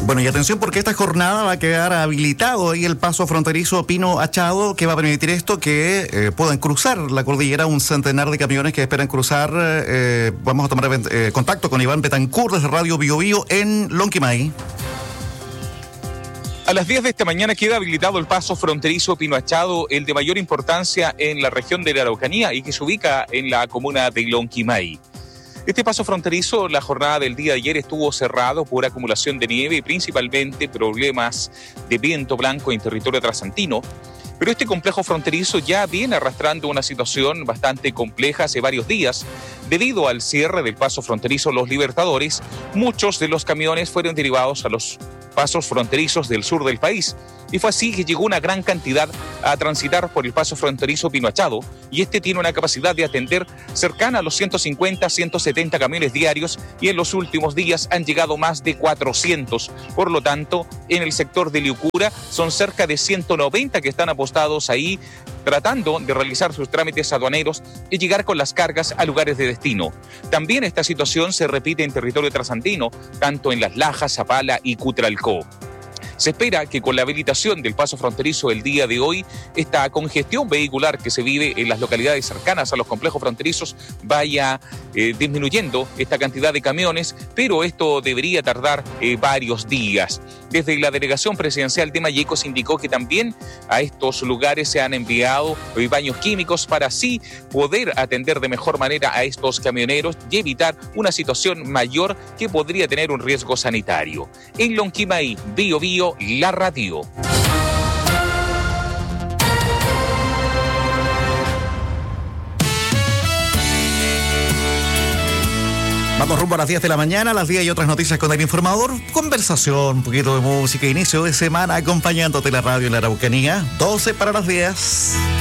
Bueno, y atención porque esta jornada va a quedar habilitado ahí el paso fronterizo Pino Achado, que va a permitir esto que puedan cruzar la cordillera un centenar de camiones que esperan cruzar. Vamos a tomar contacto con Iván Betancourt desde Radio Bio Bio en Lonquimay. A las 10 de esta mañana queda habilitado el paso fronterizo Pino Achado, el de mayor importancia en la región de la Araucanía y que se ubica en la comuna de Lonquimay. Este paso fronterizo, la jornada del día de ayer estuvo cerrado por acumulación de nieve y principalmente problemas de viento blanco en territorio trasandino. Pero este complejo fronterizo ya viene arrastrando una situación bastante compleja hace varios días. Debido al cierre del paso fronterizo Los Libertadores, muchos de los camiones fueron derivados a los pasos fronterizos del sur del país. Y fue así que llegó una gran cantidad a transitar por el paso fronterizo Pino Achado, y este tiene una capacidad de atender cercana a los 150, 170 camiones diarios, y en los últimos días han llegado más de 400. Por lo tanto, en el sector de Liucura son cerca de 190 que están apostados ahí, tratando de realizar sus trámites aduaneros y llegar con las cargas a lugares de destino. También esta situación se repite en territorio trasandino, tanto en Las Lajas, Zapala y Cutralcó. Se espera que con la habilitación del paso fronterizo el día de hoy, esta congestión vehicular que se vive en las localidades cercanas a los complejos fronterizos vaya disminuyendo esta cantidad de camiones, pero esto debería tardar varios días. Desde la delegación presidencial de Mayeco se indicó que también a estos lugares se han enviado baños químicos para así poder atender de mejor manera a estos camioneros y evitar una situación mayor que podría tener un riesgo sanitario. En Lonquimay, Bio Bio, la radio. Vamos rumbo a las 10 de la mañana, las 10 y otras noticias con el informador. Conversación, un poquito de música, inicio de semana acompañándote la radio en la Araucanía. 12 para las 10.